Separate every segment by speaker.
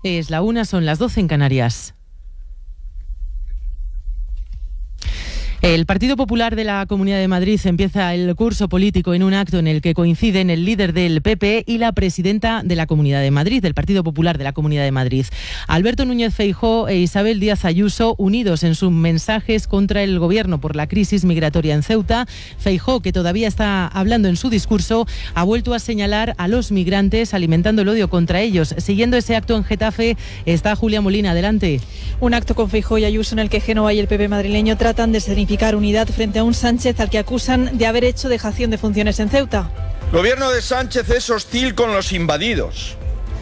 Speaker 1: Es la 1, son las 12 en Canarias. El Partido Popular de la Comunidad de Madrid empieza el curso político en un acto en el que coinciden el líder del PP y la presidenta de la Comunidad de Madrid, del Partido Popular de la Comunidad de Madrid. Alberto Núñez Feijóo e Isabel Díaz Ayuso, unidos en sus mensajes contra el Gobierno por la crisis migratoria en Ceuta. Feijóo, que todavía está hablando en su discurso, ha vuelto a señalar a los migrantes, alimentando el odio contra ellos. Siguiendo ese acto en Getafe está Julia Molina. Adelante.
Speaker 2: Un acto con Feijóo y Ayuso en el que Génova y el PP madrileño tratan de significar unidad frente a un Sánchez al que acusan de haber hecho dejación de funciones en Ceuta.
Speaker 3: El gobierno de Sánchez es hostil con los invadidos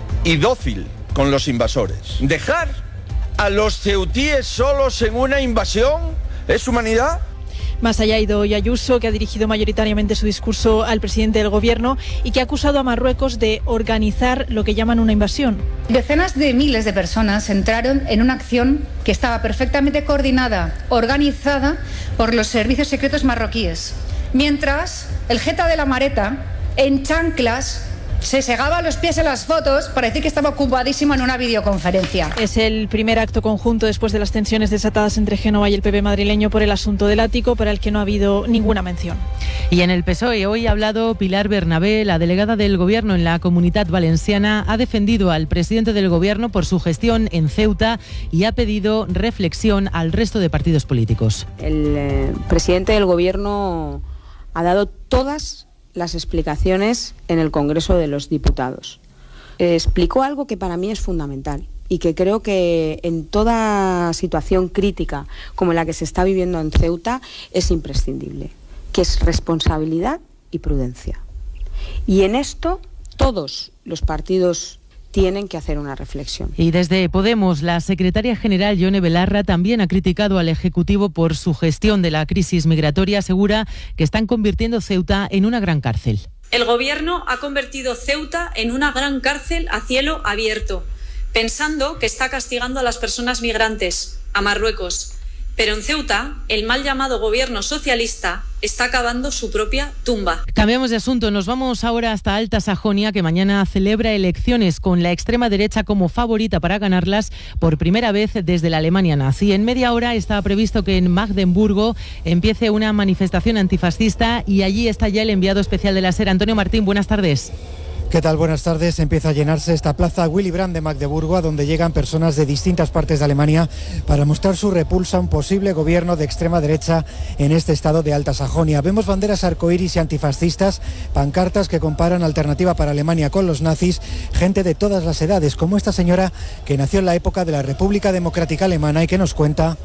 Speaker 3: y dócil con los invasores. ¿Dejar a los ceutíes solos en una invasión es humanidad?
Speaker 2: Más allá ha ido hoy Ayuso, que ha dirigido mayoritariamente su discurso al presidente del Gobierno y que ha acusado a Marruecos de organizar lo que llaman una invasión.
Speaker 4: Decenas de miles de personas entraron en una acción que estaba perfectamente coordinada, organizada por los servicios secretos marroquíes, mientras el jeta de la Mareta, en chanclas, se segaba los pies en las fotos para decir que estaba ocupadísimo en una videoconferencia.
Speaker 2: Es el primer acto conjunto después de las tensiones desatadas entre Génova y el PP madrileño por el asunto del ático, para el que no ha habido ninguna mención.
Speaker 1: Y en el PSOE hoy ha hablado Pilar Bernabé, la delegada del Gobierno en la Comunitat Valenciana. Ha defendido al presidente del Gobierno por su gestión en Ceuta y ha pedido reflexión al resto de partidos políticos.
Speaker 5: El presidente del Gobierno ha dado todas las explicaciones en el Congreso de los Diputados. Explicó algo que para mí es fundamental y que creo que en toda situación crítica como la que se está viviendo en Ceuta es imprescindible, que es responsabilidad y prudencia. Y en esto todos los partidos tienen que hacer una reflexión.
Speaker 1: Y desde Podemos, la secretaria general Yone Belarra también ha criticado al Ejecutivo por su gestión de la crisis migratoria. Asegura que están convirtiendo Ceuta en una gran cárcel.
Speaker 6: El Gobierno ha convertido Ceuta en una gran cárcel a cielo abierto, pensando que está castigando a las personas migrantes, a Marruecos. Pero en Ceuta, el mal llamado gobierno socialista está acabando su propia tumba.
Speaker 1: Cambiamos de asunto, nos vamos ahora hasta Alta Sajonia, que mañana celebra elecciones con la extrema derecha como favorita para ganarlas por primera vez desde la Alemania nazi. En media hora está previsto que en Magdeburgo empiece una manifestación antifascista y allí está ya el enviado especial de la SER, Antonio Martín. Buenas tardes.
Speaker 7: ¿Qué tal? Buenas tardes. Empieza a llenarse esta plaza Willy Brandt de Magdeburgo, a donde llegan personas de distintas partes de Alemania para mostrar su repulsa a un posible gobierno de extrema derecha en este estado de Alta Sajonia. Vemos banderas arcoíris y antifascistas, pancartas que comparan Alternativa para Alemania con los nazis, gente de todas las edades, como esta señora que nació en la época de la República Democrática Alemana y que nos cuenta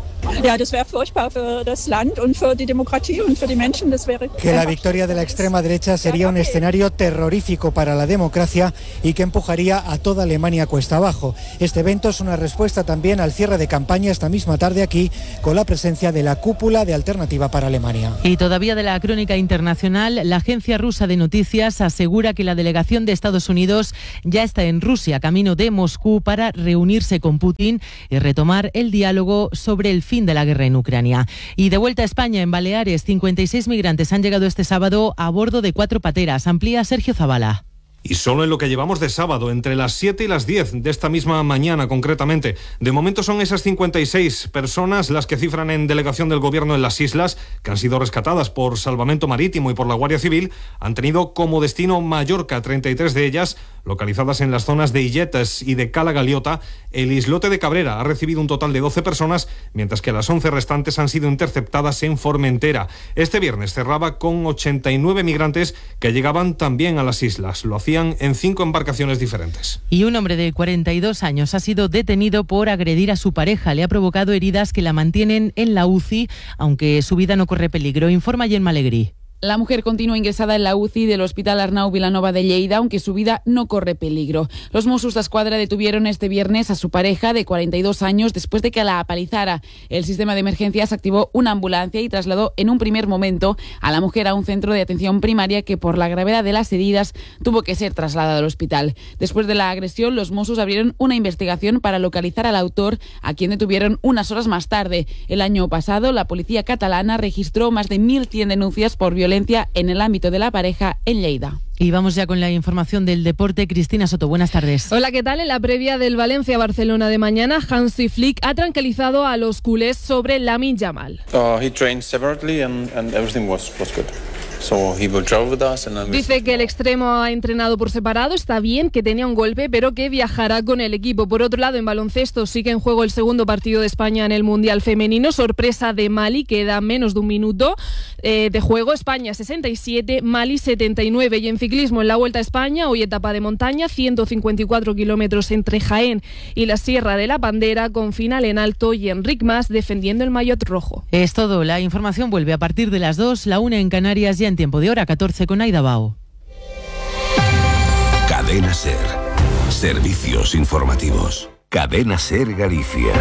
Speaker 7: que la victoria de la extrema derecha sería un escenario terrorífico para la democracia y que empujaría a toda Alemania cuesta abajo. Este evento es una respuesta también al cierre de campaña esta misma tarde aquí, con la presencia de la cúpula de Alternativa para Alemania.
Speaker 1: Y todavía de la crónica internacional, la agencia rusa de noticias asegura que la delegación de Estados Unidos ya está en Rusia, camino de Moscú, para reunirse con Putin y retomar el diálogo sobre el fin de la guerra en Ucrania. Y de vuelta a España, en Baleares, 56 migrantes han llegado este sábado a bordo de 4 pateras. Amplía Sergio Zabala.
Speaker 8: Y solo en lo que llevamos de sábado, entre las 7 y las 10 de esta misma mañana concretamente. De momento son esas 56 personas las que cifran en delegación del Gobierno en las islas, que han sido rescatadas por Salvamento Marítimo y por la Guardia Civil. Han tenido como destino Mallorca, 33 de ellas localizadas en las zonas de Illetes y de Cala Galiota. El islote de Cabrera ha recibido un total de 12 personas, mientras que las 11 restantes han sido interceptadas en Formentera. Este viernes cerraba con 89 migrantes que llegaban también a las islas. Lo hacían en 5 embarcaciones diferentes.
Speaker 1: Y un hombre de 42 años ha sido detenido por agredir a su pareja. Le ha provocado heridas que la mantienen en la UCI, aunque su vida no corre peligro. Informa Gemma Alegrí.
Speaker 9: La mujer continúa ingresada en la UCI del Hospital Arnau Vilanova de Lleida, aunque su vida no corre peligro. Los Mossos d'Esquadra detuvieron este viernes a su pareja de 42 años después de que la apalizara. El sistema de emergencias activó una ambulancia y trasladó en un primer momento a la mujer a un centro de atención primaria que, por la gravedad de las heridas, tuvo que ser trasladada al hospital. Después de la agresión, los Mossos abrieron una investigación para localizar al autor, a quien detuvieron unas horas más tarde. El año pasado, la policía catalana registró más de 1.100 denuncias por violencia en el ámbito de la pareja en Lleida.
Speaker 1: Y vamos ya con la información del deporte. Cristina Soto, buenas tardes.
Speaker 10: Hola, ¿qué tal? En la previa del Valencia-Barcelona de mañana, Hansi Flick ha tranquilizado a los culés sobre Lamine Yamal.
Speaker 11: He trained separately and everything was good. So he will travel with us and
Speaker 10: Dice que el extremo ha entrenado por separado, está bien, que tenía un golpe, pero que viajará con el equipo. Por otro lado, en baloncesto sigue en juego el segundo partido de España en el Mundial Femenino. Sorpresa de Mali, queda menos de un minuto de juego. España 67, Mali 79. Y en ciclismo, en la Vuelta a España, hoy etapa de montaña, 154 kilómetros entre Jaén y la Sierra de la Bandera, con final en alto y Enric Mas defendiendo el maillot rojo.
Speaker 1: Es todo. La información vuelve a partir de las 2, la 1 en Canarias, ya en tiempo de hora 14 con Aida Bao.
Speaker 12: Cadena SER. Servicios informativos. Cadena SER Galicia.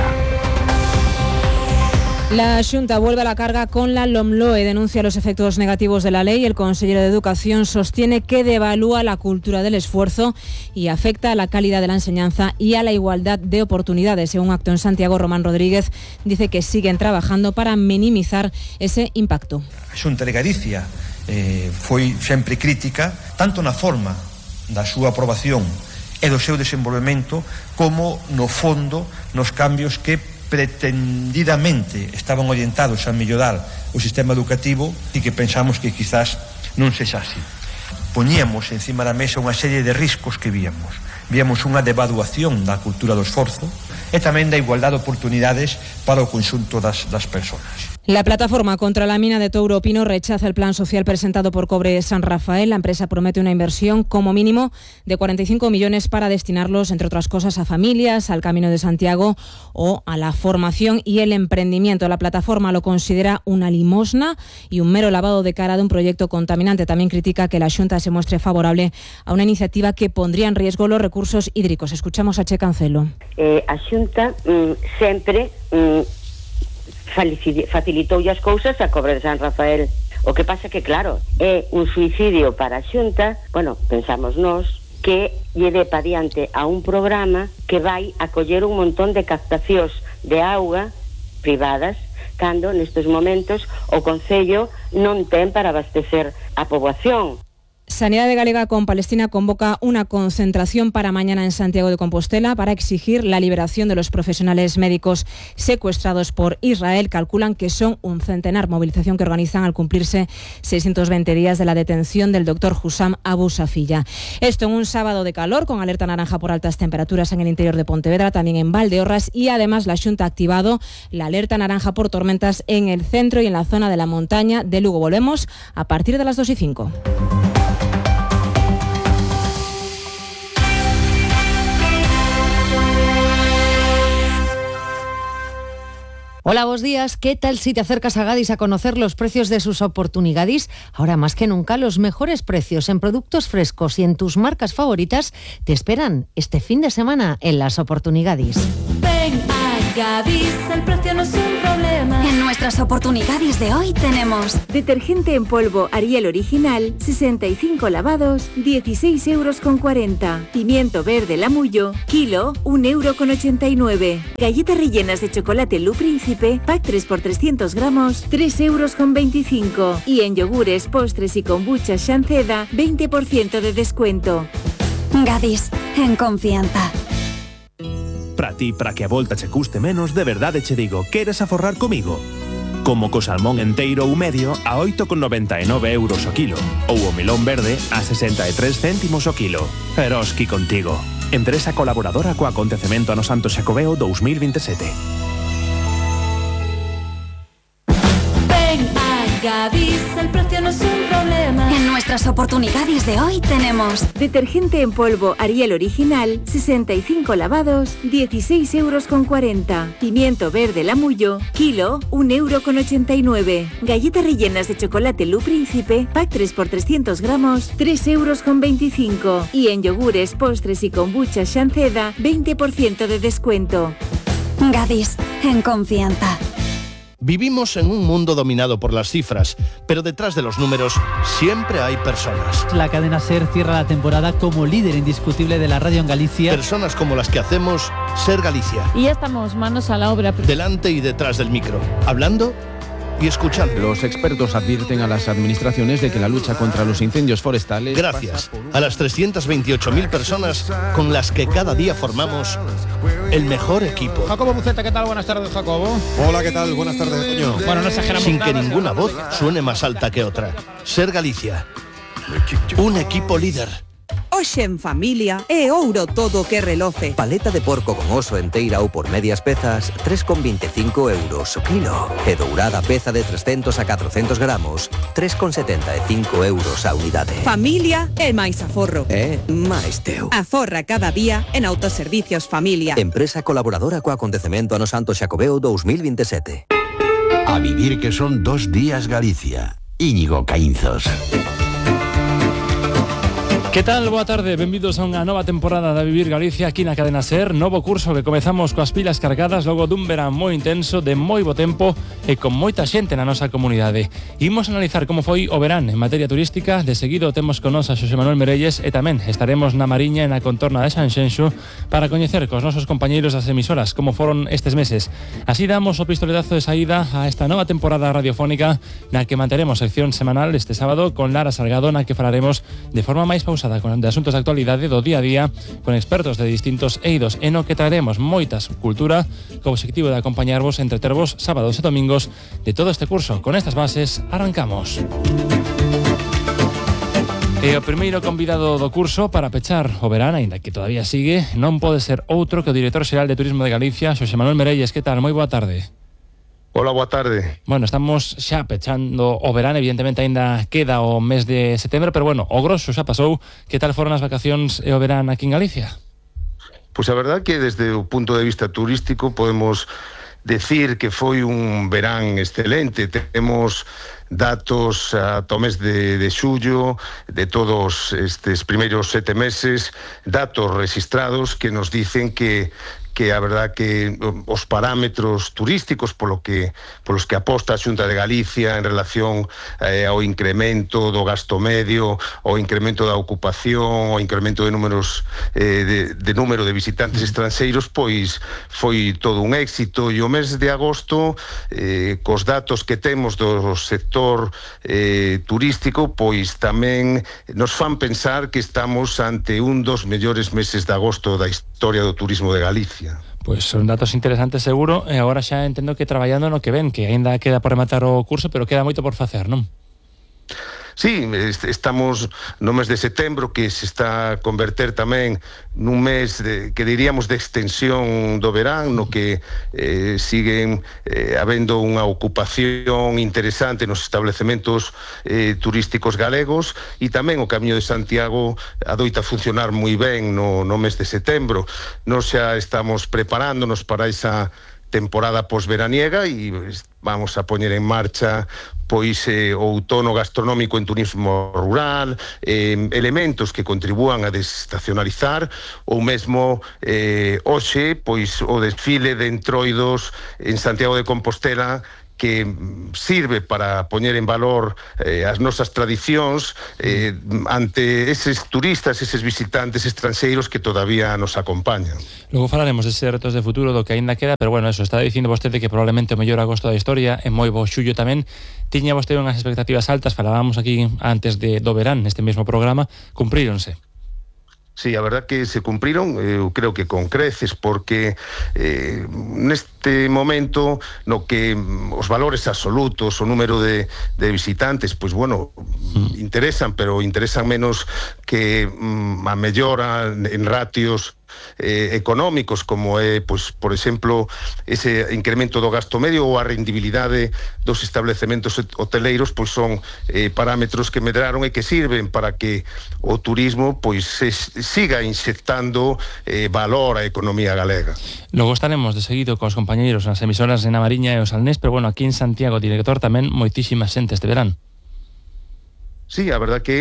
Speaker 13: La Xunta vuelve a la carga con la LOMLOE, denuncia los efectos negativos de la ley. El consejero de Educación sostiene que devalúa la cultura del esfuerzo y afecta a la calidad de la enseñanza y a la igualdad de oportunidades. En un acto en Santiago, Román Rodríguez dice que siguen trabajando para minimizar ese impacto.
Speaker 14: A Xunta de Galicia foi sempre crítica, tanto na forma da súa aprobación e do seu desenvolvemento, como no fondo nos cambios que pretendidamente estaban orientados a mellorar o sistema educativo e que pensamos que quizás non sexa así. Poñíamos encima da mesa unha serie de riscos que víamos. Víamos unha devaluación da cultura do esforzo e tamén da igualdade de oportunidades para o conxunto das persoas.
Speaker 13: La plataforma contra la mina de Touro Pino rechaza el plan social presentado por Cobre San Rafael. La empresa promete una inversión como mínimo de 45 millones para destinarlos, entre otras cosas, a familias, al Camino de Santiago o a la formación y el emprendimiento. La plataforma lo considera una limosna y un mero lavado de cara de un proyecto contaminante. También critica que la Xunta se muestre favorable a una iniciativa que pondría en riesgo los recursos hídricos. Escuchamos a Che Cancelo.
Speaker 15: A Xunta sempre facilitou as cousas a Cobre de San Rafael. O que pasa que, claro, é un suicidio para a Xunta, bueno, pensamos nós, que lle dé pa diante a un programa que vai acoller un montón de captacións de auga privadas, cando nestes momentos o Concello non ten para abastecer a poboación.
Speaker 13: Sanidad Galega con Palestina convoca una concentración para mañana en Santiago de Compostela para exigir la liberación de los profesionales médicos secuestrados por Israel. Calculan que son un centenar, movilización que organizan al cumplirse 620 días de la detención del doctor Hussam Abu Safilla. Esto en un sábado de calor con alerta naranja por altas temperaturas en el interior de Pontevedra, también en Valdeorras, y además la Xunta ha activado la alerta naranja por tormentas en el centro y en la zona de la montaña de Lugo. Volvemos a partir de las 2:05.
Speaker 16: Hola, buenos días. ¿Qué tal si te acercas a Gadis a conocer los precios de sus oportunidades? Ahora más que nunca, los mejores precios en productos frescos y en tus marcas favoritas te esperan este fin de semana en las oportunidades.
Speaker 17: Ven a Gadis, el precio no es un problema. En nuestras oportunidades de hoy tenemos
Speaker 18: detergente en polvo Ariel original, 65 lavados, 16,40 €. Pimiento verde Lamullo, kilo, 1,89 €. Galletas rellenas de chocolate Lu Príncipe, pack 3 por 300 gramos, 3,25 €. Y en yogures, postres y kombucha Shanceda, 20% de descuento.
Speaker 17: Gadis, en confianza.
Speaker 19: Para ti, para que a volta che custe menos, de verdade che digo, queres aforrar comigo? Como co salmón enteiro ou medio a 8,99 € o kilo, ou o melón verde a 63 céntimos o kilo. Eroski contigo. Empresa colaboradora co acontecemento Ano Santo Xacobeo 2027.
Speaker 17: Ven a Gadis, el precio no es un problema. En nuestras oportunidades de hoy tenemos
Speaker 18: detergente en polvo Ariel original, 65 lavados, 16,40 €. Pimiento verde Lamullo, kilo, 1,89 €. Galletas rellenas de chocolate Lu Príncipe, pack 3 por 300 gramos, 3,25 €. Y en yogures, postres y kombucha Shanceda, 20% de descuento.
Speaker 17: Gadis, en confianza.
Speaker 20: Vivimos en un mundo dominado por las cifras, pero detrás de los números siempre hay personas.
Speaker 21: La cadena SER cierra la temporada como líder indiscutible de la radio en Galicia.
Speaker 20: Personas como las que hacemos SER Galicia.
Speaker 9: Y ya estamos manos a la obra.
Speaker 20: Delante y detrás del micro, hablando y escuchando.
Speaker 3: Los expertos advierten a las administraciones de que la lucha contra los incendios forestales...
Speaker 20: Gracias a las 328.000 personas con las que cada día formamos el mejor equipo.
Speaker 22: Jacobo Buceta, ¿qué tal? Buenas tardes, Jacobo.
Speaker 23: Hola, ¿qué tal? Buenas tardes, Toño.
Speaker 22: Bueno, no exageramos
Speaker 20: Sin
Speaker 22: nada,
Speaker 20: que ninguna voz suene más alta que otra. Ser Galicia. Un equipo líder.
Speaker 24: Hoxe en familia é ouro todo que reloce.
Speaker 25: Paleta de porco con oso enteira ou por medias pezas, 3,25 euros o kilo. E dourada peza de 300 a 400 gramos, 3,75 euros a unidade.
Speaker 24: Familia é máis aforro.
Speaker 25: É máis teu.
Speaker 24: Aforra cada día en Autoservicios Familia.
Speaker 25: Empresa colaboradora co acontecemento Ano Santo Xacobeo 2027.
Speaker 26: A vivir que son 2 días Galicia. Íñigo Caínzos.
Speaker 27: Que tal? Boa tarde, benvidos a unha nova temporada da Vivir Galicia aquí na Cadena SER. Novo curso que comezamos coas pilas cargadas logo dun verán moi intenso, de moi bo tempo e con moita xente na nosa comunidade. Imos analizar como foi o verán en materia turística. De seguido temos con nos a Xosé Manuel Merelles e tamén estaremos na Mariña e na contorna de Sanxenxo para coñecer cos nosos compañeiros das emisoras como foron estes meses. Así damos o pistoletazo de saída a esta nova temporada radiofónica na que manteremos sección semanal este sábado con Lara Salgado, na que falaremos de forma máis pausada de asuntos de actualidade do día a día con expertos de distintos eidos e no que traeremos moitas cultura co obxectivo de acompañarvos e entretervos sábados e domingos de todo este curso. Con estas bases arrancamos. E o primeiro convidado do curso para pechar o verán, aínda que todavía sigue, non pode ser outro que o director xeral de Turismo de Galicia, Xosé Manuel Merelles. Que tal? Moi boa tarde.
Speaker 28: Hola, boa tarde.
Speaker 27: Bueno, estamos xa pechando o verán, evidentemente aínda queda o mes de setembro, pero bueno, o grosso xa pasou. Que tal foron as vacacións e o verán aquí en Galicia?
Speaker 28: Pois a verdade que desde o punto de vista turístico podemos decir que foi un verán excelente. Temos datos ata o mes de xullo de todos estes primeiros 7 meses, datos registrados que nos dicen que a verdad que os parámetros turísticos polos que aposta a Xunta de Galicia en relación ao incremento do gasto medio, ao incremento da ocupación, ao incremento de números de número de visitantes estranxeiros, pois foi todo un éxito. E o mes de agosto, cos datos que temos do sector turístico, pois tamén nos fan pensar que estamos ante un dos mellores meses de agosto da historia do turismo de Galicia.
Speaker 27: Pois son datos interesantes seguro, e agora xa entendo que traballando no que ven, que aínda queda por rematar o curso, pero queda moito por facer, non?
Speaker 28: Sí, estamos no mes de setembro, que se está a converter tamén nun mes que diríamos de extensión do verán, no que siguen habendo unha ocupación interesante nos establecementos turísticos galegos, e tamén o Camiño de Santiago adoita funcionar moi ben no mes de setembro. Nos xa estamos preparándonos para esa temporada posveraniega e vamos a poñer en marcha pois o outono gastronómico en turismo rural, elementos que contribúan a desestacionalizar, ou mesmo hoxe pois o desfile de entroidos en Santiago de Compostela, que sirve para poñer en valor as nosas tradicións ante eses turistas, eses visitantes estranxeiros que todavía nos acompañan.
Speaker 27: Logo falaremos deses retos de futuro do que aínda queda, pero bueno, eso, está dicindo vostede que probablemente o mellor agosto da historia, e moi bo xullo tamén. Tiña vostede unhas expectativas altas, falábamos aquí antes do verán neste mesmo programa, cumpríronse.
Speaker 28: Sí, a verdad que se cumpriron, eu creo que con creces, porque neste momento no que os valores absolutos, o número de visitantes, pois bueno, interesan, pero interesan menos que a mellora en ratios económicos, como é, pois, por exemplo, ese incremento do gasto medio ou a rendibilidade dos establecementos hoteleiros, pois son parámetros que medraron e que sirven para que o turismo pois siga inxectando valor á economía galega.
Speaker 27: Logo estaremos de seguido cos compañeiros nas emisoras en A Mariña e o Salnés, pero bueno, aquí en Santiago, director, tamén moitísima xente este verán.
Speaker 28: Sí, a verdad que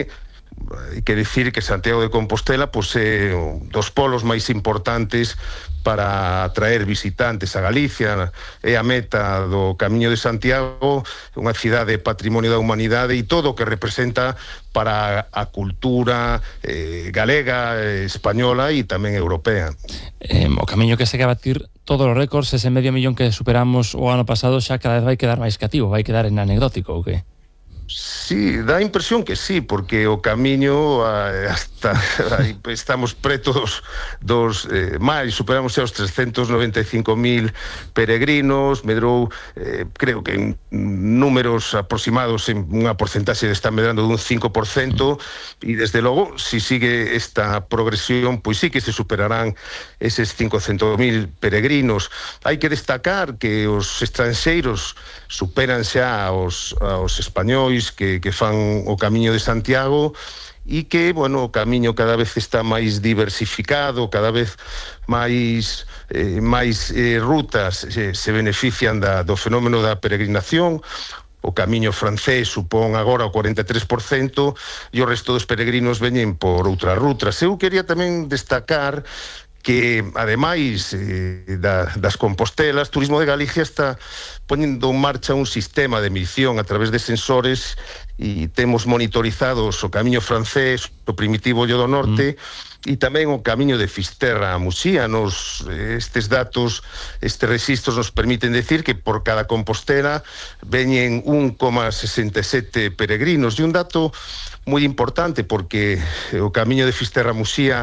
Speaker 28: hai que dicir que Santiago de Compostela pois é un dos polos máis importantes para atraer visitantes a Galicia. É a meta do Camiño de Santiago, unha cidade patrimonio da humanidade e todo o que representa para a cultura galega, española e tamén europea.
Speaker 27: O Camiño que segue a batir todos os récords, ese 500.000 que superamos o ano pasado xa cada vez vai quedar máis cativo, vai quedar en anecdótico, ou que?
Speaker 28: Sí, dá a impresión que sí, porque o camiño hasta aí estamos preto dos máis, superamos xa os 395.000 peregrinos, medrou, creo que en números aproximados en unha porcentaxe está medrando dun 5%, e desde logo, se sigue esta progresión, pois sí que se superarán eses 500.000 peregrinos. Hai que destacar que os estranxeiros superan xa aos españois que fan o Camiño de Santiago, e que, bueno, o camiño cada vez está máis diversificado, cada vez máis rutas se benefician do fenómeno da peregrinación. O camiño francés supón agora o 43% e o resto dos peregrinos veñen por outras rutas. Eu quería tamén destacar que, ademais das Compostelas, Turismo de Galicia está poñendo en marcha un sistema de medición a través de sensores, e temos monitorizados o camiño francés, o primitivo Ollo do Norte, e tamén o camiño de Fisterra a Muxía. Estes datos, estes registros nos permiten decir que por cada Compostela veñen 1,67 peregrinos, e un dato moi importante, porque o camiño de Fisterra a Muxía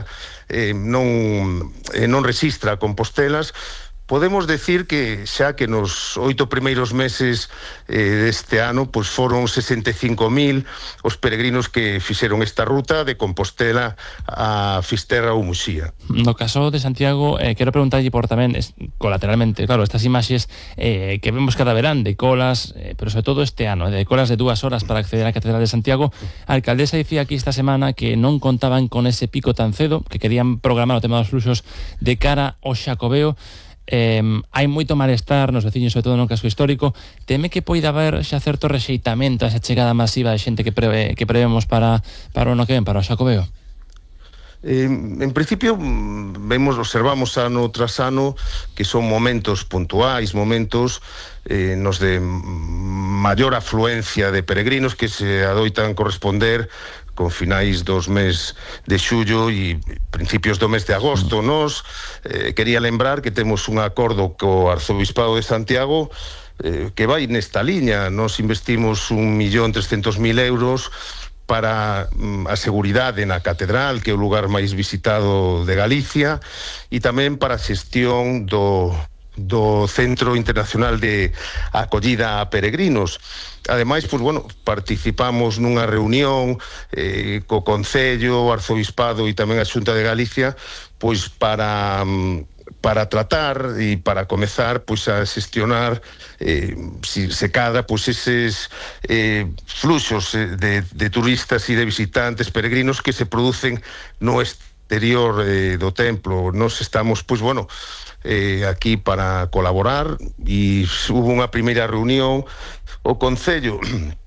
Speaker 28: non rexistra Compostelas. Podemos decir que xa que nos 8 primeiros meses deste ano pois foron 65.000 os peregrinos que fixeron esta ruta de Compostela a Fisterra ou Muxía.
Speaker 27: No caso de Santiago, quero preguntarlle por tamén, colateralmente, claro, estas imaxes que vemos cada verán de colas, pero sobre todo este ano, de colas de 2 horas para acceder á Catedral de Santiago. A alcaldesa dicía aquí esta semana que non contaban con ese pico tan cedo, que querían programar o tema dos fluxos de cara ao Xacobeo. Hai moito malestar nos veciños, sobre todo no casco histórico. Teme que poida haber xa certo rexeitamento a esa chegada masiva de xente que prevemos para o ano que ven, para o Xacobeo?
Speaker 28: En principio observamos ano tras ano que son momentos puntuais, momentos nos de maior afluencia de peregrinos que se adoitan corresponder con finais dos mes de xullo e principios do mes de agosto. Nos quería lembrar que temos un acordo co Arzobispado de Santiago que vai nesta liña. Nos investimos 1.300.000 euros para a seguridade na Catedral, que é o lugar máis visitado de Galicia, e tamén para a xestión do Centro Internacional de Acollida a Peregrinos. Ademais, pois, bueno, participamos nunha reunión co Concello, o Arzobispado e tamén a Xunta de Galicia, pois para tratar e para comezar pois a xestionar se cadra pois eses fluxos de turistas e de visitantes peregrinos que se producen no exterior do templo. Nos estamos, pois, bueno, aquí para colaborar, e hubo unha primeira reunión. O Concello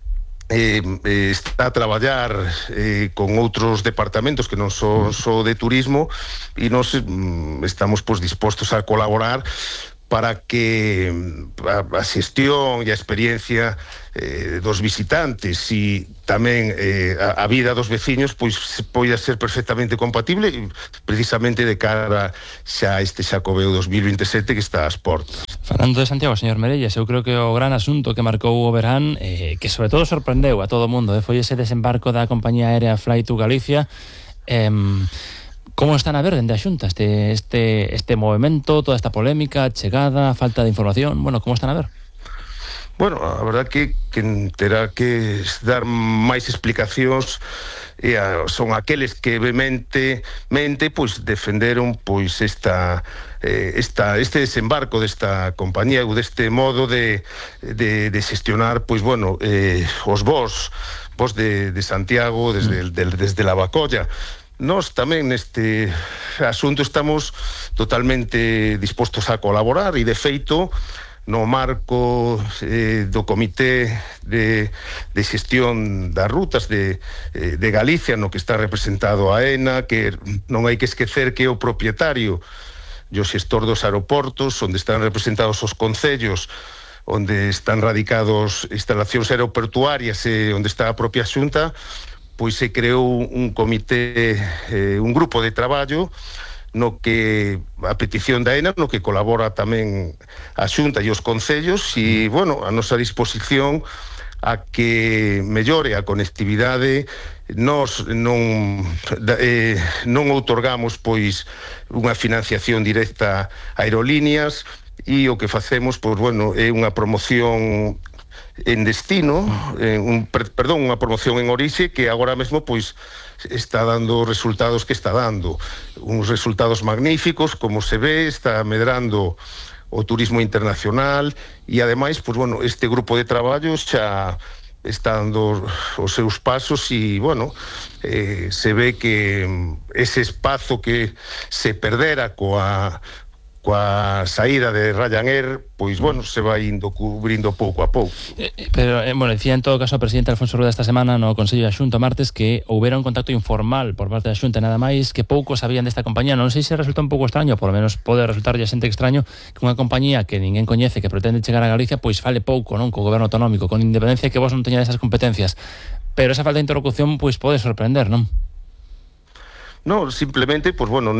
Speaker 28: está a traballar con outros departamentos que non son só de turismo, e nos estamos pois dispostos a colaborar para que a xestión e a experiencia dos visitantes e tamén a vida dos veciños pois poida ser perfectamente compatible, precisamente de cara xa a este Xacobeo 2027 que está ás portas.
Speaker 27: Falando de Santiago, señor Merelles, eu creo que o gran asunto que marcou o verán, que sobre todo sorprendeu a todo o mundo, foi ese desembarco da compañía aérea Fly to Galicia. Como están a ver dende a Xunta este movimento, toda esta polémica, chegada, falta de información? Bueno, como están a ver?
Speaker 28: Bueno, a verdad que terá que dar máis explicacións, son aqueles que mente pois defenderon pois este desembarco desta compañía ou deste modo de xestionar pois bueno, os voos de Santiago desde Lavacolla. Nós tamén neste asunto estamos totalmente dispostos a colaborar, e de feito no marco do Comité de Xestión das Rutas de Galicia, no que está representado a AENA, que non hai que esquecer que é o propietario e o xestor dos aeroportos, onde están representados os concellos, onde están radicados instalacións aeroportuarias e onde está a propia Xunta, pois se creou un comité, un grupo de traballo no que a petición da AENA, no que colabora tamén a Xunta e os concellos, e, bueno, a nosa disposición a que mellore a conectividade. Nós non outorgamos, pois, unha financiación directa a aerolíneas, e o que facemos, pois, bueno, é unha promoción en destino, unha promoción en orixe que agora mesmo, pois, está dando resultados que está dando, uns resultados magníficos, como se ve, está medrando o turismo internacional, e ademais, pois, bueno, este grupo de traballos xa está dando os seus pasos, e, bueno, se ve que ese espazo que se perdera coa saída de Ryanair, pois, bueno, se vai indo cubrindo pouco a pouco.
Speaker 27: Pero, bueno, decía en todo caso o presidente Alfonso Rueda esta semana no Consello da Xunta martes que houbera un contacto informal por parte da Xunta, nada máis, que pouco sabían desta compañía. Non sei se resulta un pouco extraño, por lo menos pode resultarlle a xente extraño, que unha compañía que ninguén coñece, que pretende chegar a Galicia, pois fale pouco, non, co goberno autonómico, con independencia que vos non teñades esas competencias. Pero esa falta de interlocución, pois, pode sorprender, non?
Speaker 28: No, simplemente, pues bueno,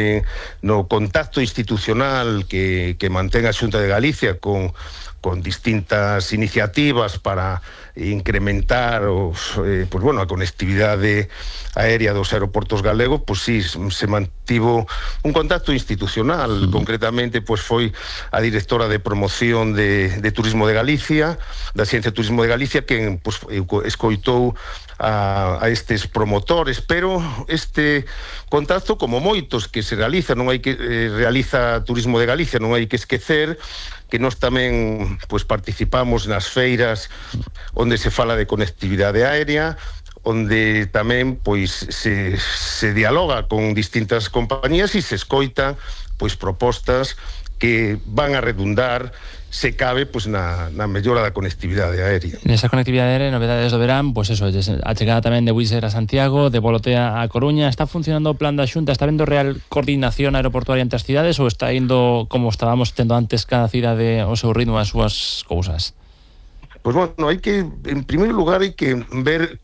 Speaker 28: no contacto institucional que mantén a Xunta de Galicia con distintas iniciativas para incrementar pues bueno, a conectividade aérea dos aeroportos galegos, pues sí, se mantivo un contacto institucional. Concretamente, pues foi a directora de promoción de Turismo de Galicia, da Xencia de Turismo de Galicia, que pues, escoitou a estes promotores, pero este contacto, como moitos que se realiza, non hai que realiza Turismo de Galicia, non hai que esquecer que nós tamén pues participamos nas feiras onde se fala de conectividade aérea, onde tamén pois se dialoga con distintas compañías e se escoita pois propostas que van a redundar, se cabe, pois na mellora da conectividade aérea.
Speaker 27: Nesa conectividade aérea, novedades do verán, pois eso, a chegada tamén de Wizz Air a Santiago, de Volotea a Coruña. Está funcionando o plan da Xunta? Está vendo real coordinación aeroportuaria entre as cidades, ou está indo como estábamos tendo antes, cada cidade o seu ritmo, as súas cousas?
Speaker 28: Pues bueno, hai que, en primeiro lugar, hai que ver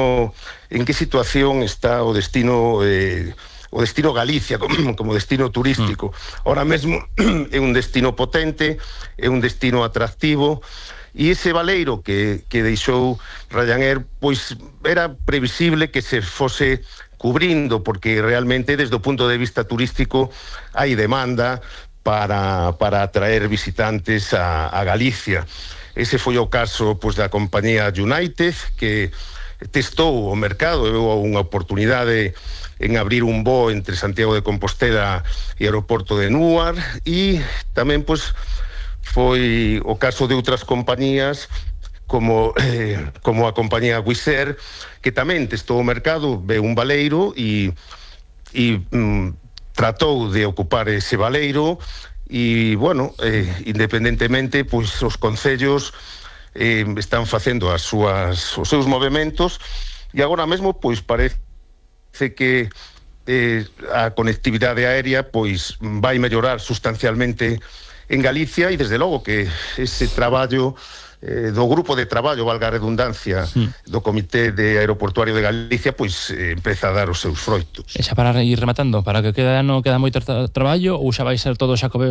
Speaker 28: en que situación está o destino Galicia como destino turístico. Ahora mesmo é un destino potente, é un destino atractivo, e ese baleiro que deixou Ryanair, pois era previsible que se fose cubrindo, porque realmente desde o punto de vista turístico hai demanda para atraer visitantes a Galicia. Ese foi o caso pois da compañía United, que testou o mercado, veu unha oportunidade en abrir un voo entre Santiago de Compostela e aeroporto de Núar, e tamén pois foi o caso de outras compañías como a compañía Wizz Air, que tamén testou o mercado, veu un baleiro e tratou de ocupar ese baleiro, e, bueno, independentemente, pois os concellos están facendo os seus movementos, e agora mesmo, pois parece que a conectividade aérea pois vai mellorar sustancialmente en Galicia, e desde logo que ese traballo do grupo de traballo, valga a redundancia, do Comité de Aeroportuario de Galicia, pois empeza a dar os seus froitos.
Speaker 27: E xa para ir rematando, para que non queda moito traballo, ou xa vai ser todo xacobeo?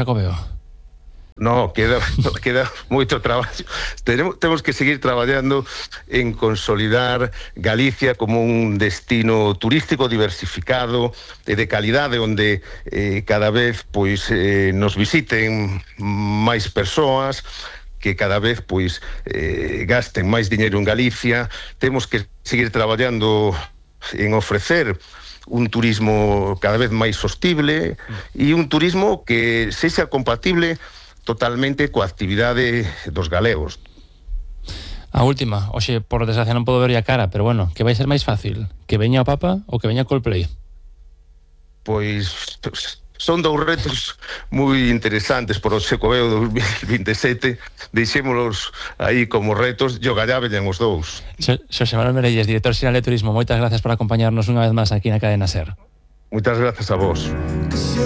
Speaker 28: No, queda moito traballo. Temos que seguir traballando en consolidar Galicia como un destino turístico diversificado e de calidade, onde cada vez pois nos visiten máis persoas, que cada vez pois gasten máis diñeiro en Galicia. Temos que seguir traballando en ofrecer un turismo cada vez máis sostible e un turismo que sexa compatible totalmente coa actividade dos galegos.
Speaker 27: A última, oxe, por desgracia non podo ver a cara, pero bueno, que vai ser máis fácil? Que veña o Papa ou que veña Coldplay?
Speaker 28: Pois son dous retos moi interesantes por o Xacobeo 2027, deixémolos aí como retos, e o gallá veñen os dous.
Speaker 27: Xosé Manuel Merelles, director xeral de Turismo, moitas gracias por acompañarnos unha vez máis aquí na Cadena SER.
Speaker 28: Moitas grazas a vos.